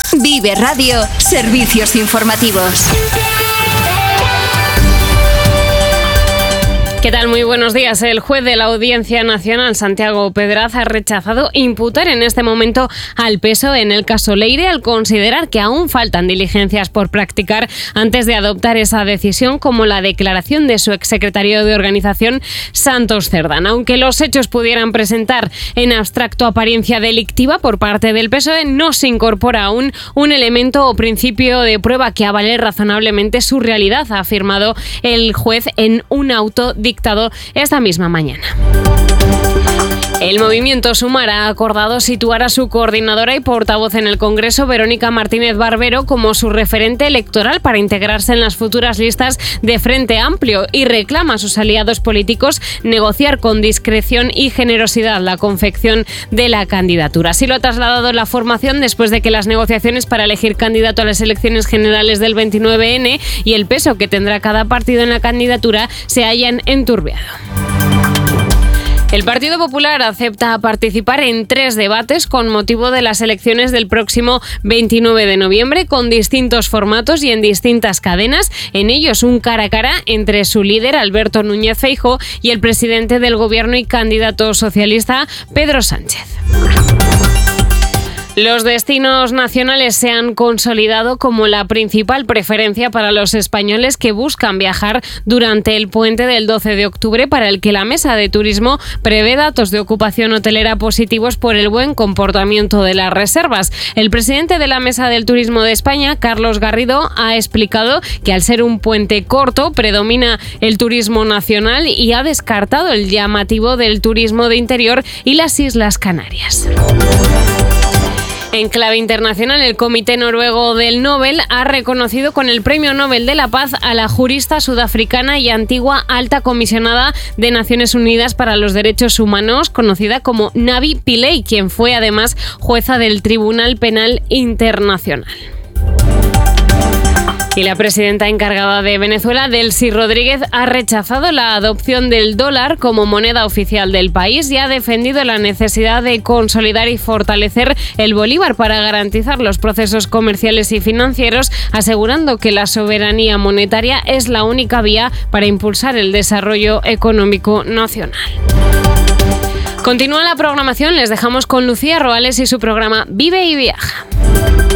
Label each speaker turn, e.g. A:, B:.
A: Vive Radio, servicios informativos.
B: ¿Qué tal? Muy buenos días. El juez de la Audiencia Nacional, Santiago Pedraz, ha rechazado imputar en este momento al PSOE en el caso Leire al considerar que aún faltan diligencias por practicar antes de adoptar esa decisión, como la declaración de su exsecretario de organización, Santos Cerdán. Aunque los hechos pudieran presentar en abstracto apariencia delictiva por parte del PSOE, no se incorpora aún un elemento o principio de prueba que avale razonablemente su realidad, ha afirmado el juez en un auto dictado esta misma mañana. El movimiento Sumar ha acordado situar a su coordinadora y portavoz en el Congreso, Verónica Martínez Barbero, como su referente electoral para integrarse en las futuras listas de Frente Amplio, y reclama a sus aliados políticos negociar con discreción y generosidad la confección de la candidatura. Así lo ha trasladado la formación después de que las negociaciones para elegir candidato a las elecciones generales del 29N y el peso que tendrá cada partido en la candidatura se hayan enturbiado. El Partido Popular acepta participar en 3 debates con motivo de las elecciones del próximo 29 de noviembre, con distintos formatos y en distintas cadenas. En ellos, un cara a cara entre su líder, Alberto Núñez Feijóo, y el presidente del Gobierno y candidato socialista, Pedro Sánchez. Los destinos nacionales se han consolidado como la principal preferencia para los españoles que buscan viajar durante el puente del 12 de octubre, para el que la Mesa de Turismo prevé datos de ocupación hotelera positivos por el buen comportamiento de las reservas. El presidente de la Mesa del Turismo de España, Carlos Garrido, ha explicado que al ser un puente corto predomina el turismo nacional y ha descartado el llamativo del turismo de interior y las Islas Canarias. En clave internacional, el Comité Noruego del Nobel ha reconocido con el Premio Nobel de la Paz a la jurista sudafricana y antigua alta comisionada de Naciones Unidas para los Derechos Humanos, conocida como Navi Pillay, quien fue además jueza del Tribunal Penal Internacional. Y la presidenta encargada de Venezuela, Delcy Rodríguez, ha rechazado la adopción del dólar como moneda oficial del país y ha defendido la necesidad de consolidar y fortalecer el bolívar para garantizar los procesos comerciales y financieros, asegurando que la soberanía monetaria es la única vía para impulsar el desarrollo económico nacional. Continúa la programación, les dejamos con Lucía Roales y su programa Vive y Viaja.